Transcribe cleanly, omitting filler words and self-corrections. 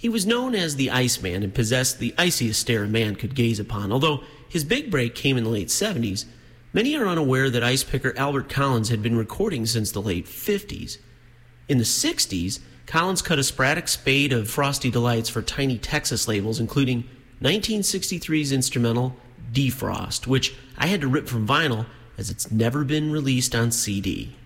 He was known as the Iceman and possessed the iciest stare a man could gaze upon. Although his big break came in the late 70s, many are unaware that ice picker Albert Collins had been recording since the late 50s. In the 60s, Collins cut a sporadic spate of Frosty Delights for tiny Texas labels, including 1963's instrumental Defrost, which I had to rip from vinyl as it's never been released on CD.